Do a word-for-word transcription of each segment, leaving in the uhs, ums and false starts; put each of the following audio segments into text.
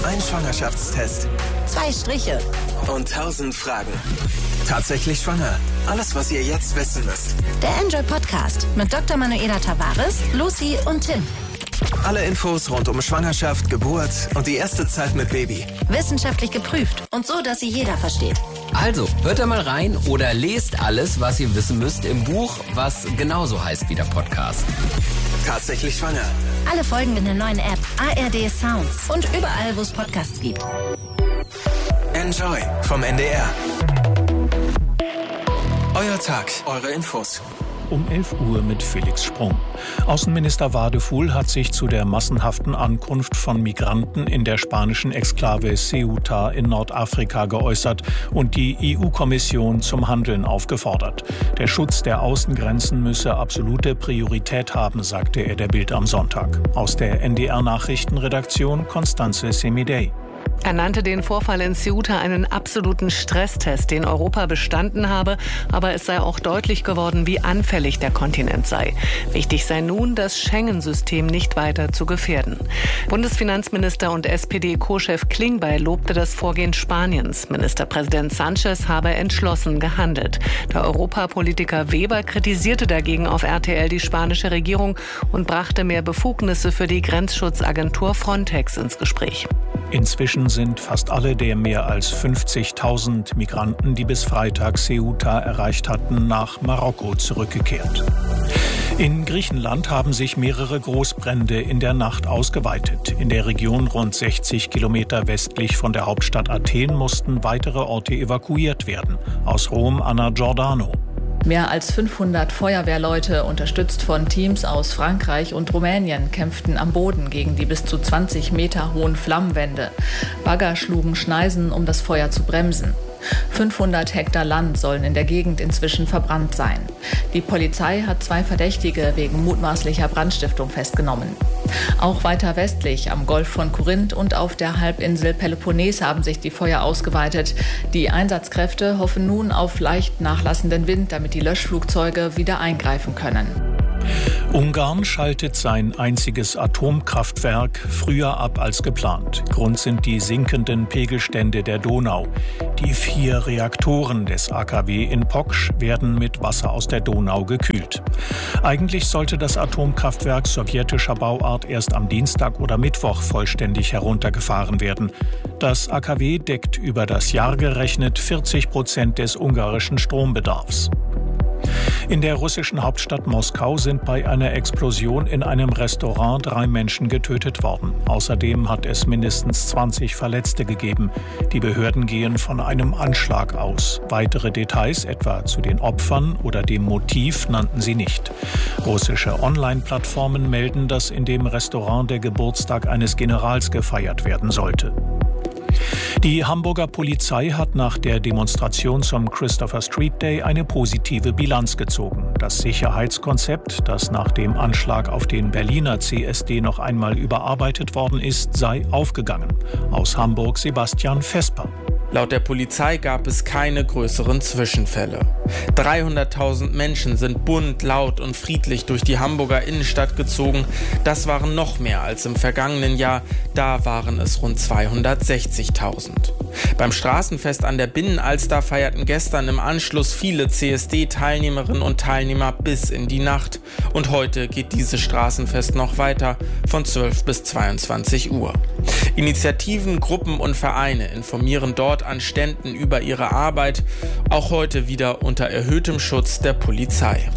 Ein Schwangerschaftstest. Zwei Striche. Und tausend Fragen. Tatsächlich schwanger. Alles, was ihr jetzt wissen müsst. Der Enjoy Podcast mit Doktor Manuela Tavares, Lucy und Tim. Alle Infos rund um Schwangerschaft, Geburt und die erste Zeit mit Baby. Wissenschaftlich geprüft und so, dass sie jeder versteht. Also, hört da mal rein oder lest alles, was ihr wissen müsst im Buch, was genauso heißt wie der Podcast. Tatsächlich schwanger. Alle Folgen in der neuen App A R D Sounds und überall, wo es Podcasts gibt. Enjoy vom N D R. Euer Tag, eure Infos. Um elf Uhr mit Felix Sprung. Außenminister Wadefuhl hat sich zu der massenhaften Ankunft von Migranten in der spanischen Exklave Ceuta in Nordafrika geäußert und die E U-Kommission zum Handeln aufgefordert. Der Schutz der Außengrenzen müsse absolute Priorität haben, sagte er der Bild am Sonntag. Aus der N D R-Nachrichtenredaktion Constanze Semidey. Er nannte den Vorfall in Ceuta einen absoluten Stresstest, den Europa bestanden habe. Aber es sei auch deutlich geworden, wie anfällig der Kontinent sei. Wichtig sei nun, das Schengen-System nicht weiter zu gefährden. Bundesfinanzminister und S P D-Co-Chef Klingbeil lobte das Vorgehen Spaniens. Ministerpräsident Sánchez habe entschlossen gehandelt. Der Europapolitiker Weber kritisierte dagegen auf R T L die spanische Regierung und brachte mehr Befugnisse für die Grenzschutzagentur Frontex ins Gespräch. Inzwischen sind fast alle der mehr als fünfzigtausend Migranten, die bis Freitag Ceuta erreicht hatten, nach Marokko zurückgekehrt. In Griechenland haben sich mehrere Großbrände in der Nacht ausgeweitet. In der Region rund sechzig Kilometer westlich von der Hauptstadt Athen mussten weitere Orte evakuiert werden. Aus Rom Anna Giordano. Mehr als fünfhundert Feuerwehrleute, unterstützt von Teams aus Frankreich und Rumänien, kämpften am Boden gegen die bis zu zwanzig Meter hohen Flammenwände. Bagger schlugen Schneisen, um das Feuer zu bremsen. fünfhundert Hektar Land sollen in der Gegend inzwischen verbrannt sein. Die Polizei hat zwei Verdächtige wegen mutmaßlicher Brandstiftung festgenommen. Auch weiter westlich am Golf von Korinth und auf der Halbinsel Peloponnes haben sich die Feuer ausgeweitet. Die Einsatzkräfte hoffen nun auf leicht nachlassenden Wind, damit die Löschflugzeuge wieder eingreifen können. Ungarn schaltet sein einziges Atomkraftwerk früher ab als geplant. Grund sind die sinkenden Pegelstände der Donau. Die vier Reaktoren des A K W in Poksch werden mit Wasser aus der Donau gekühlt. Eigentlich sollte das Atomkraftwerk sowjetischer Bauart erst am Dienstag oder Mittwoch vollständig heruntergefahren werden. Das A K W deckt über das Jahr gerechnet vierzig Prozent des ungarischen Strombedarfs. In der russischen Hauptstadt Moskau sind bei einer Explosion in einem Restaurant drei Menschen getötet worden. Außerdem hat es mindestens zwanzig Verletzte gegeben. Die Behörden gehen von einem Anschlag aus. Weitere Details, etwa zu den Opfern oder dem Motiv, nannten sie nicht. Russische Online-Plattformen melden, dass in dem Restaurant der Geburtstag eines Generals gefeiert werden sollte. Die Hamburger Polizei hat nach der Demonstration zum Christopher Street Day eine positive Bilanz gezogen. Das Sicherheitskonzept, das nach dem Anschlag auf den Berliner C S D noch einmal überarbeitet worden ist, sei aufgegangen. Aus Hamburg Sebastian Vesper. Laut der Polizei gab es keine größeren Zwischenfälle. dreihunderttausend Menschen sind bunt, laut und friedlich durch die Hamburger Innenstadt gezogen. Das waren noch mehr als im vergangenen Jahr. Da waren es rund zweihundertsechzigtausend. Beim Straßenfest an der Binnenalster feierten gestern im Anschluss viele C S D-Teilnehmerinnen und Teilnehmer bis in die Nacht. Und heute geht dieses Straßenfest noch weiter von zwölf bis zweiundzwanzig Uhr. Initiativen, Gruppen und Vereine informieren dort an Ständen über ihre Arbeit, auch heute wieder unter erhöhtem Schutz der Polizei.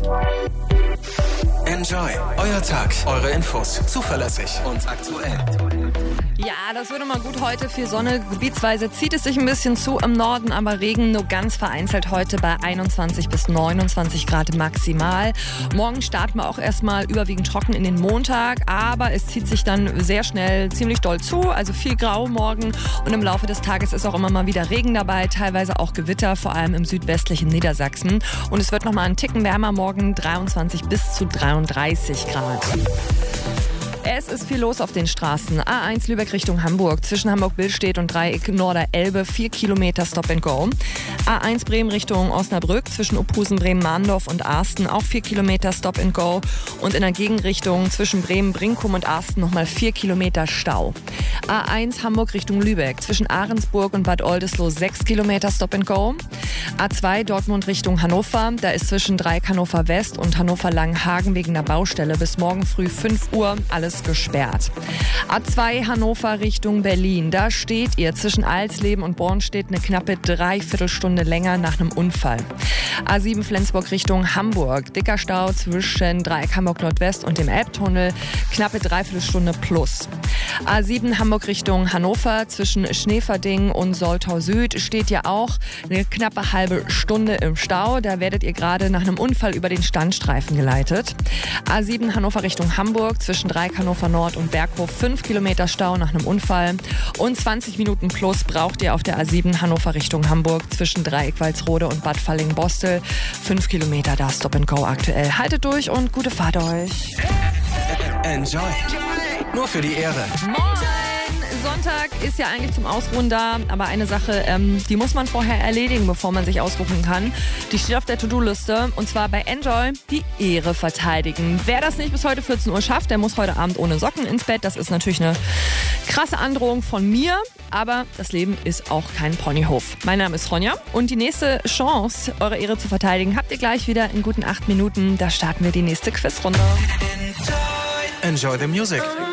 Enjoy, euer Tag, eure Infos, zuverlässig und aktuell. Ja, das würde mal gut heute. Viel Sonne. Gebietsweise zieht es sich ein bisschen zu im Norden, aber Regen nur ganz vereinzelt heute bei einundzwanzig bis neunundzwanzig Grad maximal. Morgen starten wir auch erstmal überwiegend trocken in den Montag, aber es zieht sich dann sehr schnell ziemlich doll zu. Also viel Grau morgen und im Laufe des Tages ist auch immer mal wieder Regen dabei, teilweise auch Gewitter, vor allem im südwestlichen Niedersachsen. Und es wird noch mal einen Ticken wärmer morgen, dreiundzwanzig bis zu dreiunddreißig Grad. Es ist viel los auf den Straßen. A eins Lübeck Richtung Hamburg, zwischen Hamburg-Billstedt und Dreieck Norder-Elbe, vier Kilometer Stop and Go. A eins Bremen Richtung Osnabrück, zwischen Ophusen, Bremen-Mahndorf und Arsten, auch vier Kilometer Stop and Go. Und in der Gegenrichtung zwischen Bremen, Brinkum und Arsten nochmal vier Kilometer Stau. A eins Hamburg Richtung Lübeck. Zwischen Ahrensburg und Bad Oldesloe sechs Kilometer Stop and Go. A zwei Dortmund Richtung Hannover. Da ist zwischen Dreieck Hannover West und Hannover Langenhagen wegen der Baustelle bis morgen früh fünf Uhr alles gesperrt. A zwei Hannover Richtung Berlin. Da steht ihr zwischen Alsleben und Bornstedt eine knappe Dreiviertelstunde länger nach einem Unfall. A sieben Flensburg Richtung Hamburg. Dicker Stau zwischen Dreieck Hamburg Nordwest und dem Elbtunnel. Knappe Dreiviertelstunde plus. A sieben Hamburg Richtung Hannover. Zwischen Schneverding und Soltau Süd steht ja auch eine knappe halbe Stunde im Stau. Da werdet ihr gerade nach einem Unfall über den Standstreifen geleitet. A sieben Hannover Richtung Hamburg. Zwischen Dreieck Hannover Nord und Berghof fünf Kilometer Stau nach einem Unfall. Und zwanzig Minuten plus braucht ihr auf der A sieben Hannover Richtung Hamburg. Zwischen Dreieck Walsrode und Bad Falling-Bostel. fünf Kilometer da Stop and Go aktuell. Haltet durch und gute Fahrt euch. Enjoy. Nur für die Ehre. Moin! Sonntag ist ja eigentlich zum Ausruhen da, aber eine Sache, ähm, die muss man vorher erledigen, bevor man sich ausruhen kann. Die steht auf der To-Do-Liste und zwar bei Enjoy die Ehre verteidigen. Wer das nicht bis heute vierzehn Uhr schafft, der muss heute Abend ohne Socken ins Bett. Das ist natürlich eine krasse Androhung von mir, aber das Leben ist auch kein Ponyhof. Mein Name ist Ronja und die nächste Chance, eure Ehre zu verteidigen, habt ihr gleich wieder in guten acht Minuten. Da starten wir die nächste Quizrunde. Enjoy the music.